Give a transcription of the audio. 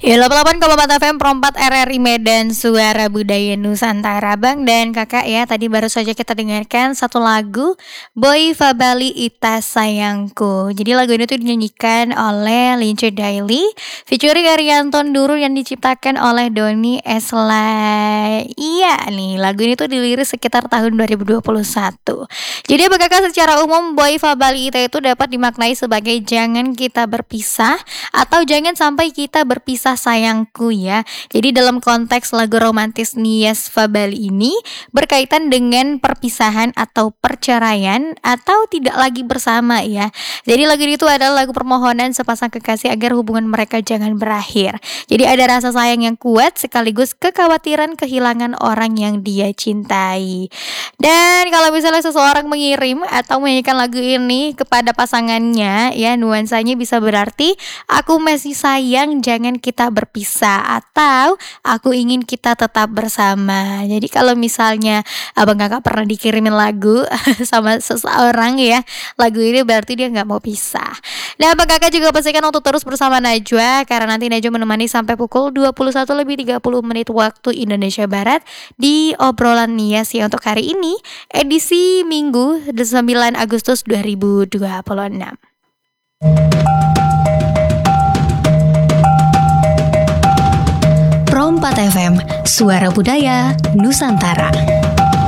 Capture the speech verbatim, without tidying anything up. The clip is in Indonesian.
Ya, delapan puluh delapan koma empat F M Pro empat R R I Medan, Suara Budaya Nusantara. Bang dan kakak ya, tadi baru saja kita dengarkan satu lagu Boy Fabali Ita Sayangku. Jadi lagu ini tuh dinyanyikan oleh Lince Daily featuring Arianton Duru yang diciptakan oleh Doni Eslay. Iya nih, lagu ini tuh diliris sekitar tahun dua ribu dua puluh satu. Jadi bagi kakak, secara umum Boy Fabali Ita itu dapat dimaknai sebagai jangan kita berpisah atau jangan sampai kita berpisah sayangku ya. Jadi dalam konteks lagu romantis Nias Fabali ini berkaitan dengan perpisahan atau perceraian atau tidak lagi bersama ya. Jadi lagu itu adalah lagu permohonan sepasang kekasih agar hubungan mereka jangan berakhir. Jadi ada rasa sayang yang kuat sekaligus kekhawatiran kehilangan orang yang dia cintai. Dan kalau misalnya seseorang mengirim atau menyanyikan lagu ini kepada pasangannya ya, nuansanya bisa berarti aku masih sayang, jangan kita berpisah, atau aku ingin kita tetap bersama. Jadi kalau misalnya abang kakak pernah dikirimin lagu sama seseorang ya, lagu ini berarti dia gak mau pisah. Dan abang kakak juga pastikan untuk terus bersama Najwa, karena nanti Najwa menemani sampai pukul dua puluh satu lebih tiga puluh menit waktu Indonesia Barat di obrolan Nias ya, untuk hari ini edisi Minggu sembilan Agustus dua ribu dua puluh enam. Pro empat F M, Suara Budaya Nusantara.